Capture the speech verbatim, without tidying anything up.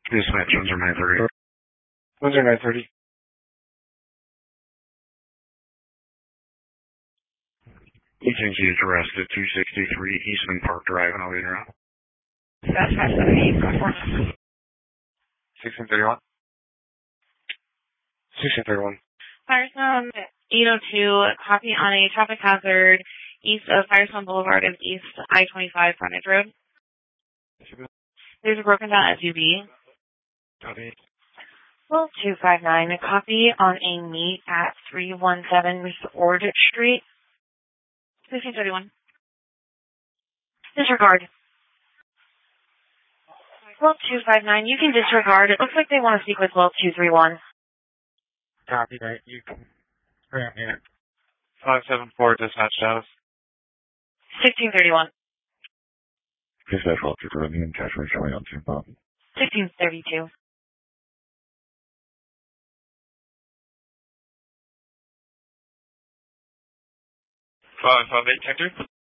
Dispatch, ones are nine thirty. Ones are nine thirty. E T is arrested two sixty-three Eastman Park Drive in Alena. That's five seventy, California. sixteen thirty-one. sixteen thirty-one. Firestone eight oh two, copy on a traffic hazard east of Firestone Boulevard and east I twenty-five frontage road. There's a broken down S U V. Copy. Well, two five nine, copy on a meet at three one seven Ord Street. sixteen thirty-one. Disregard. Well, two five nine, you can disregard. It looks like they want to speak with Well two three one. Copy that. You can bring up here. five seven four dispatch status. sixteen thirty-one. Dispatch, Well two three one, and cash rate showing on two Bob. sixteen thirty-two. five five eight, Hector.